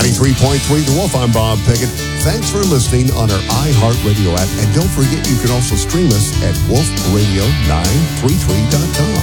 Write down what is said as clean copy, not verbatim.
93.3 The Wolf. I'm Bob Pickett. Thanks for listening on our iHeartRadio app. And don't forget, you can also stream us at wolfradio933.com.